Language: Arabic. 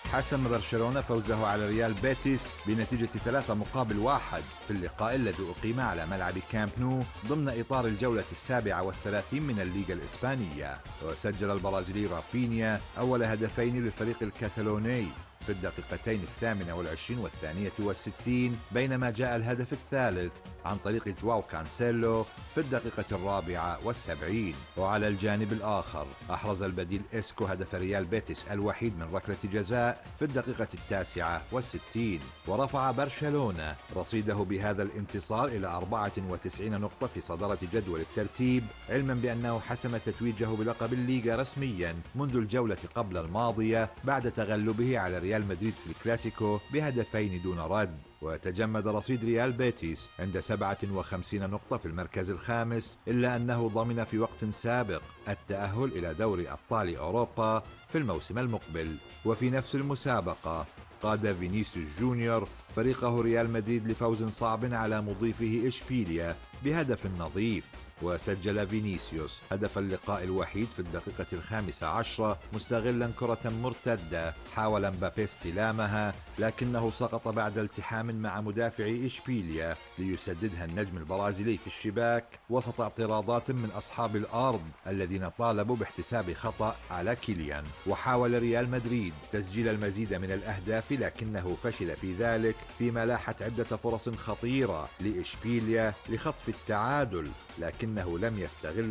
حسم برشلونة فوزه على ريال بيتيس بنتيجة 3-1 في اللقاء الذي أقيم على ملعب كامب نو ضمن إطار الجولة 37 من الليغا الإسبانية. وسجل البرازيلي رافينيا أول هدفين للفريق الكتالوني في الدقيقتين 28 و62، بينما جاء الهدف الثالث عن طريق جواو كانسيلو في الدقيقة 74. وعلى الجانب الآخر أحرز البديل إسكو هدف ريال بيتيس الوحيد من ركلة جزاء في الدقيقة 69، ورفع برشلونة رصيده بهذا الانتصار إلى 94 نقطة في صدارة جدول الترتيب، علما بأنه حسم تتويجه بلقب الليغا رسميا منذ الجولة قبل الماضية بعد تغلبه على ريال مدريد في الكلاسيكو بهدفين دون رد. وتجمد رصيد ريال بيتيس عند 57 نقطة في المركز الخامس، إلا أنه ضمن في وقت سابق التأهل إلى دوري أبطال أوروبا في الموسم المقبل. وفي نفس المسابقة قاد فينيسيوس جونيور فريقه ريال مدريد لفوز صعب على مضيفه إشبيليا بهدف نظيف. وسجل فينيسيوس هدف اللقاء الوحيد في الدقيقة 15 مستغلا كرة مرتدة حاول مبابي استلامها، لكنه سقط بعد التحام مع مدافع إشبيليا ليسددها النجم البرازيلي في الشباك وسط اعتراضات من أصحاب الأرض الذين طالبوا باحتساب خطأ على كيليان. وحاول ريال مدريد تسجيل المزيد من الأهداف لكنه فشل في ذلك، فيما لاحت عدة فرص خطيرة لإشبيليا لخطف التعادل لكنه لم يستغل